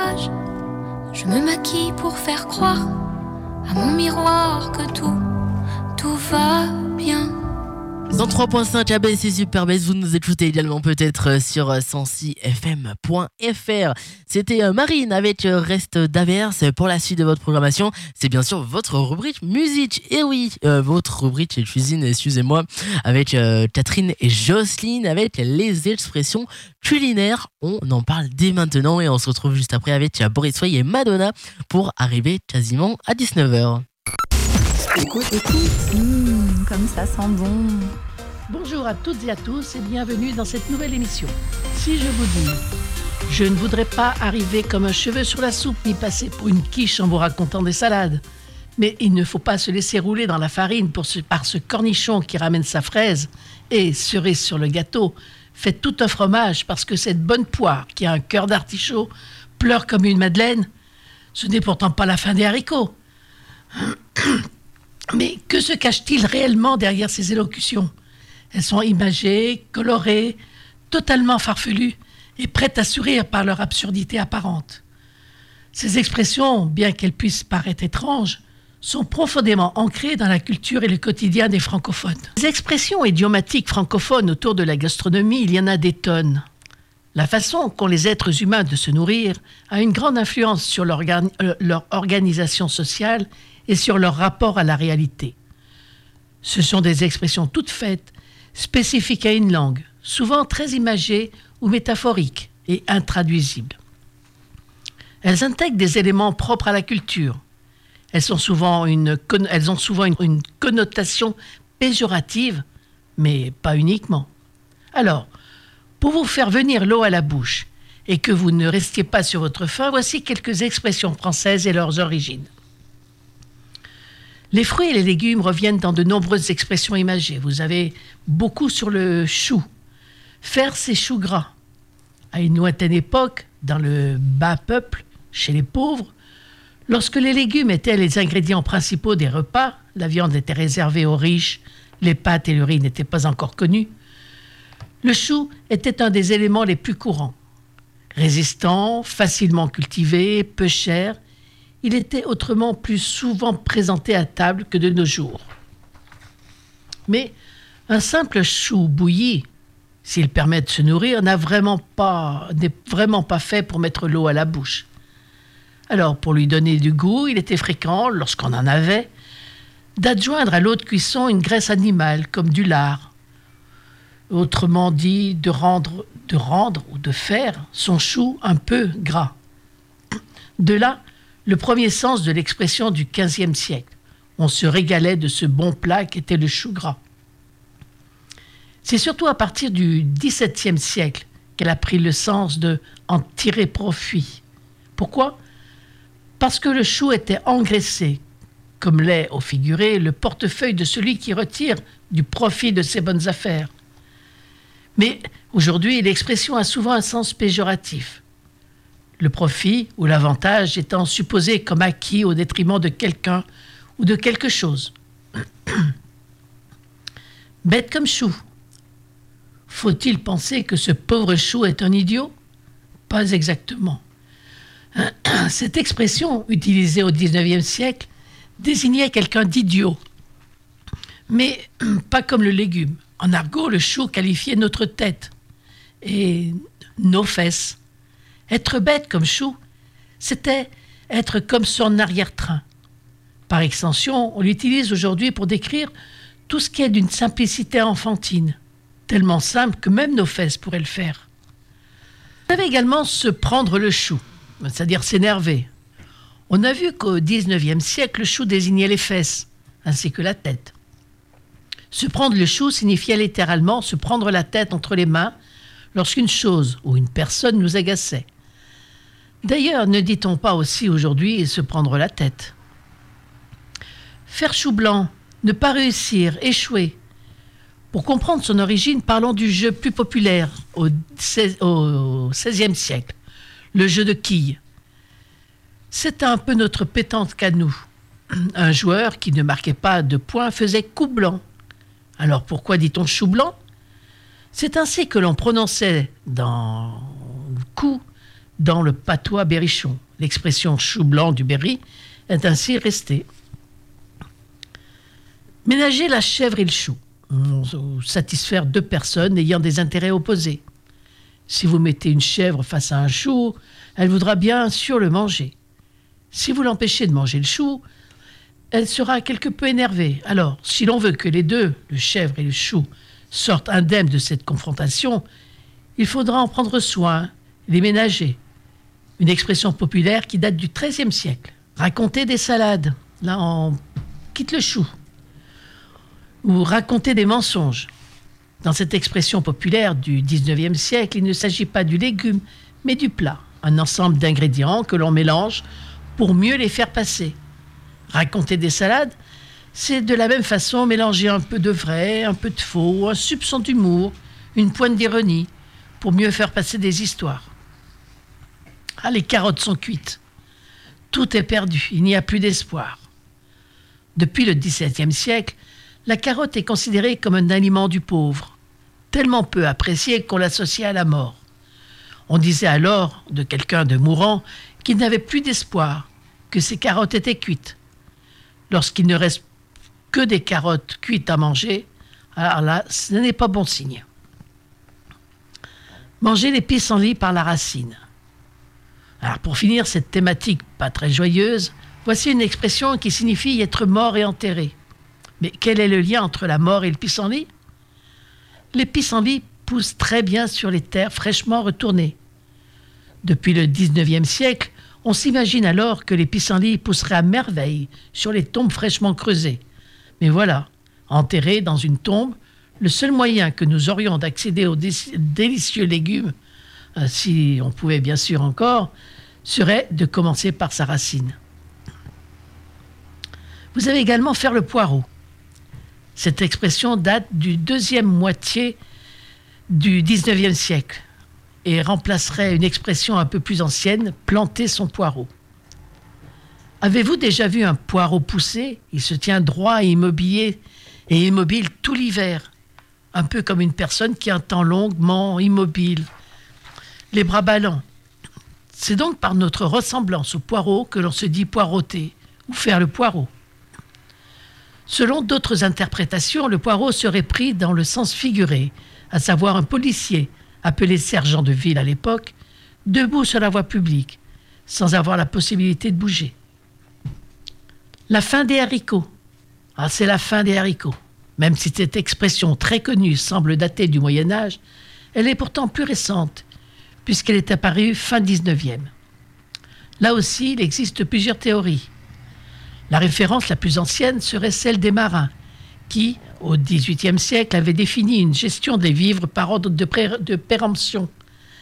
visage. Je me maquille pour faire croire à mon miroir que tout va bien. Dans 3.5 ABS et Super Bass, vous nous écoutez également peut-être sur 106fm.fr. C'était Marine avec Reste d'averse. Pour la suite de votre programmation, c'est bien sûr votre rubrique musique. Et oui, votre rubrique cuisine, excusez-moi, avec Catherine et Jocelyne avec les expressions culinaires. On en parle dès maintenant et on se retrouve juste après avec Boris Way et Madonna pour arriver quasiment à 19h. Écoute. Comme ça sent bon. Bonjour à toutes et à tous et bienvenue dans cette nouvelle émission. Si je vous dis, je ne voudrais pas arriver comme un cheveu sur la soupe ni passer pour une quiche en vous racontant des salades. Mais il ne faut pas se laisser rouler dans la farine par ce cornichon qui ramène sa fraise et, cerise sur le gâteau, faites tout un fromage parce que cette bonne poire qui a un cœur d'artichaut pleure comme une madeleine. Ce n'est pourtant pas la fin des haricots. Mais que se cache-t-il réellement derrière ces élocutions ? Elles sont imagées, colorées, totalement farfelues et prêtes à sourire par leur absurdité apparente. Ces expressions, bien qu'elles puissent paraître étranges, sont profondément ancrées dans la culture et le quotidien des francophones. Les expressions idiomatiques francophones autour de la gastronomie, il y en a des tonnes. La façon qu'ont les êtres humains de se nourrir a une grande influence sur leur organisation sociale et sur leur rapport à la réalité. Ce sont des expressions toutes faites, spécifiques à une langue, souvent très imagées ou métaphoriques et intraduisibles. Elles intègrent des éléments propres à la culture. Elles ont souvent une connotation péjorative, mais pas uniquement. Alors, pour vous faire venir l'eau à la bouche et que vous ne restiez pas sur votre faim, voici quelques expressions françaises et leurs origines. Les fruits et les légumes reviennent dans de nombreuses expressions imagées. Vous avez beaucoup sur le chou. Faire ses choux gras. À une lointaine époque, dans le bas peuple, chez les pauvres, lorsque les légumes étaient les ingrédients principaux des repas, la viande était réservée aux riches, les pâtes et le riz n'étaient pas encore connus, le chou était un des éléments les plus courants. Résistant, facilement cultivé, peu cher, il était autrement plus souvent présenté à table que de nos jours. Mais un simple chou bouilli, s'il permet de se nourrir, n'est vraiment pas fait pour mettre l'eau à la bouche. Alors, pour lui donner du goût, il était fréquent, lorsqu'on en avait, d'adjoindre à l'eau de cuisson une graisse animale, comme du lard. Autrement dit, de rendre ou de faire son chou un peu gras. De là, le premier sens de l'expression du XVe siècle. On se régalait de ce bon plat qu'était le chou gras. C'est surtout à partir du XVIIe siècle qu'elle a pris le sens de « en tirer profit ». Pourquoi ? Parce que le chou était engraissé, comme l'est, au figuré, le portefeuille de celui qui retire du profit de ses bonnes affaires. Mais aujourd'hui, l'expression a souvent un sens péjoratif. Le profit ou l'avantage étant supposé comme acquis au détriment de quelqu'un ou de quelque chose. Bête comme chou. Faut-il penser que ce pauvre chou est un idiot ? Pas exactement. Cette expression, utilisée au XIXe siècle, désignait quelqu'un d'idiot. Mais pas comme le légume. En argot, le chou qualifiait notre tête et nos fesses. Être bête comme chou, c'était être comme son arrière-train. Par extension, on l'utilise aujourd'hui pour décrire tout ce qui est d'une simplicité enfantine, tellement simple que même nos fesses pourraient le faire. On avait également se prendre le chou, c'est-à-dire s'énerver. On a vu qu'au XIXe siècle, le chou désignait les fesses, ainsi que la tête. Se prendre le chou signifiait littéralement se prendre la tête entre les mains lorsqu'une chose ou une personne nous agaçait. D'ailleurs, ne dit-on pas aussi aujourd'hui se prendre la tête ? Faire chou blanc, ne pas réussir, échouer. Pour comprendre son origine, parlons du jeu plus populaire au XVIe siècle, le jeu de quilles. C'est un peu notre pétanque à nous. Un joueur qui ne marquait pas de points faisait coup blanc. Alors pourquoi dit-on chou blanc ? C'est ainsi que l'on prononçait dans coup dans le patois berrichon. L'expression chou blanc du Berry est ainsi restée. Ménager la chèvre et le chou, ou satisfaire deux personnes ayant des intérêts opposés. Si vous mettez une chèvre face à un chou, elle voudra bien sûr le manger. Si vous l'empêchez de manger le chou, elle sera quelque peu énervée. Alors, si l'on veut que les deux, le chèvre et le chou, sortent indemnes de cette confrontation, il faudra en prendre soin, les ménager. Une expression populaire qui date du XIIIe siècle. Raconter des salades, là on quitte le chou. Ou raconter des mensonges. Dans cette expression populaire du XIXe siècle, il ne s'agit pas du légume, mais du plat. Un ensemble d'ingrédients que l'on mélange pour mieux les faire passer. Raconter des salades, c'est de la même façon mélanger un peu de vrai, un peu de faux, un soupçon d'humour, une pointe d'ironie, pour mieux faire passer des histoires. Ah, les carottes sont cuites. Tout est perdu, il n'y a plus d'espoir. Depuis le XVIIe siècle, la carotte est considérée comme un aliment du pauvre, tellement peu apprécié qu'on l'associait à la mort. On disait alors de quelqu'un de mourant qu'il n'avait plus d'espoir, que ses carottes étaient cuites. Lorsqu'il ne reste que des carottes cuites à manger, alors là, ce n'est pas bon signe. Manger les pissenlits par la racine. Alors pour finir cette thématique pas très joyeuse, voici une expression qui signifie être mort et enterré. Mais quel est le lien entre la mort et le pissenlit ? Les pissenlits poussent très bien sur les terres fraîchement retournées. Depuis le XIXe siècle, on s'imagine alors que les pissenlits pousseraient à merveille sur les tombes fraîchement creusées. Mais voilà, enterrés dans une tombe, le seul moyen que nous aurions d'accéder aux délicieux légumes, si on pouvait bien sûr encore, serait de commencer par sa racine. Vous avez également faire le poireau. Cette expression date du deuxième moitié du XIXe siècle et remplacerait une expression un peu plus ancienne, planter son poireau. Avez-vous déjà vu un poireau pousser ? Il se tient droit et immobile tout l'hiver, un peu comme une personne qui attend longuement immobile, les bras ballants. C'est donc par notre ressemblance au poireau que l'on se dit poireauter ou faire le poireau. Selon d'autres interprétations, le poireau serait pris dans le sens figuré, à savoir un policier, appelé sergent de ville à l'époque, debout sur la voie publique, sans avoir la possibilité de bouger. La fin des haricots. Ah, c'est la fin des haricots. Même si cette expression très connue semble dater du Moyen-Âge, elle est pourtant plus récente, puisqu'elle est apparue fin 19e. Là aussi, il existe plusieurs théories. La référence la plus ancienne serait celle des marins, qui, au XVIIIe siècle, avaient défini une gestion des vivres par ordre de péremption.